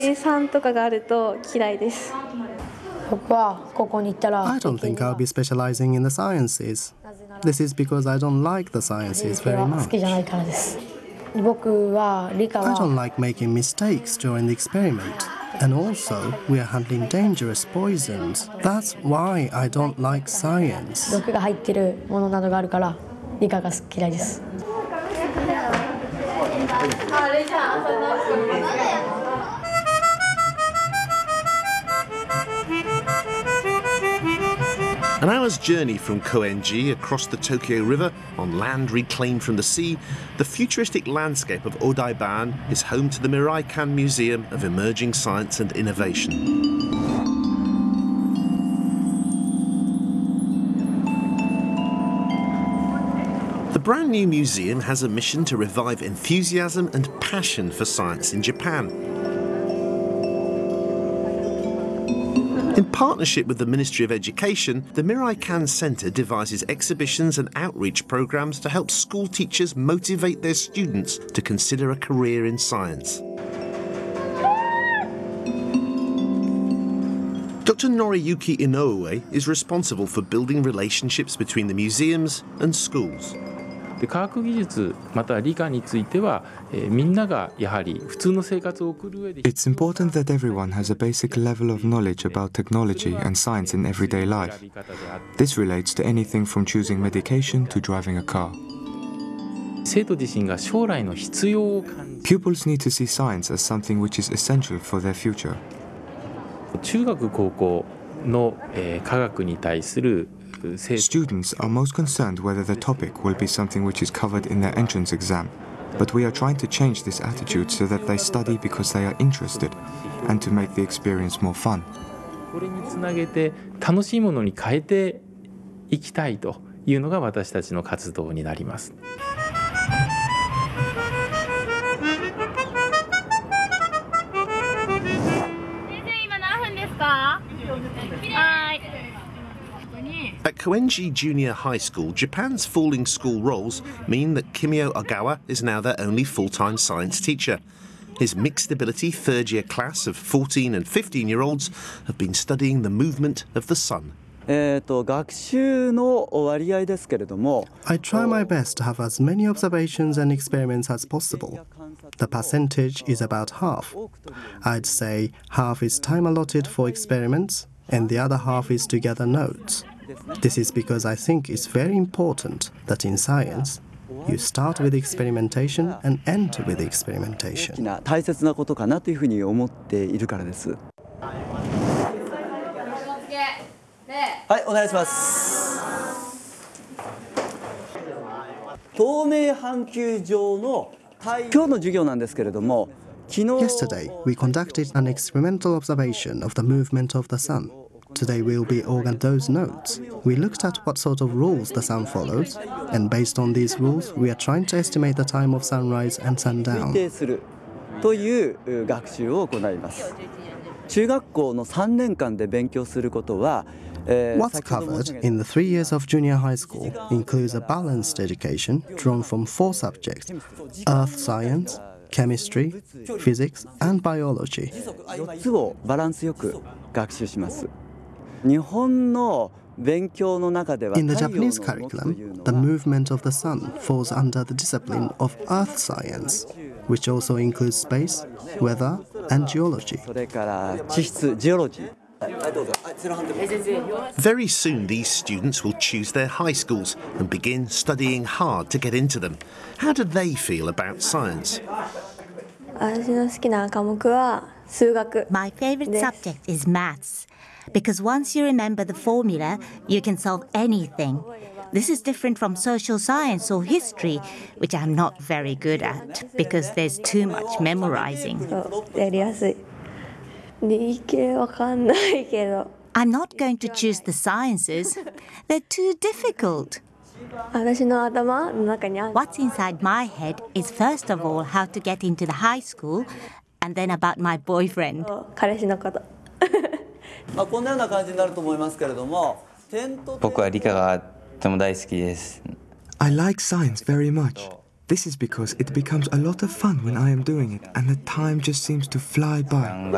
計算とかがあると嫌いです。 僕は高校に行ったら I don't think I'll be specializing in the sciences. This is because I don't like the sciences very 好き much. じゃないからです。僕は理科 I は don't like making mistakes during the experiment. And also, we are handling dangerous poisons. That's why I don't like science. 毒が入ってるものなどがあるから理科が嫌いです。 An hour's journey from Koenji across the Tokyo River on land reclaimed from the sea, the futuristic landscape of Odaiban is home to the Mirai-kan Museum of Emerging Science and Innovation. The brand new museum has a mission to revive enthusiasm and passion for science in Japan. In partnership with the Ministry of Education, the Mirai-kan Centre devises exhibitions and outreach programmes to help school teachers motivate their students to consider a career in science. Dr. Noriyuki Inoue is responsible for building relationships between the museums and schools. 科学技術または理科については、みんながやはり普通の生活を送る上で It's important that everyone has a basic level of knowledge about technology and science in everyday life. This relates to anything from choosing medication to driving a car. 生徒自身が将来の必要を感じ Pupils need to see science as something which is essential for their future. 中学高校の、科学に対する Students are most concerned whether the topic will be something which is covered in their entrance exam, but we are trying to change this attitude so that they study because they are interested and to make the experience more fun. これにつなげて楽しいものに変えていきたいというのが私たちの活動になります。 At Koenji Junior High School, Japan's falling school rolls mean that Kimio Ogawa is now their only full-time science teacher. His mixed ability third-year class of 14 and 15-year-olds have been studying the movement of the sun. 学習の割合ですけれども I try my best to have as many observations and experiments as possible. The percentage is about half. I'd say half is time allotted for experiments and the other half is to gather notes. This is because I think it's very important that in science, you start with experimentation and end with experimentation. 大切なことかなというふうに思っているからです。はい、お願いします。透明半球状の今日の授業なんですけれども、昨日 Yesterday, we conducted an experimental observation of the movement of the sun. Today we'll be organ those notes. We looked at what sort of rules the sun follows, and based on these rules, we are trying to estimate the time of sunrise and 推 sundown. 定するという学習を行います。中学校の3年間で勉強することは、 What's covered in the 3 years of junior high school includes a balanced education drawn from 4 subjects: earth science, chemistry, physics, and biology. 4つをバランスよく学習します。日本の勉強の中では In the 太陽の Japanese 動きという curriculum, の the は movement of the sun falls under the discipline of earth science, which also includes space, weather, and geology. それから地質ジオロジー。 Very soon, these students will choose their high schools and begin studying hard to get into them. How do they feel about science? 私の好きな科目は数学 My favorite です。 subject is maths, because once you remember the formula, you can solve anything. This is different from social science or history, which I'm not very good at, because there's too much memorizing. そうやりやすい。理系わかんないけど、 I'm not going to choose the sciences. They're too difficult. 私の頭の中にある What's inside my head is first of all how to get into the high school, and then about my boyfriend. 彼氏のこと。 まあこんなような感じになると思いますけれども、点と点僕は理科がとても大好きです。 I like science very much. This is because it becomes a lot of fun when I am doing it, and the time just seems to fly 時 by. 間が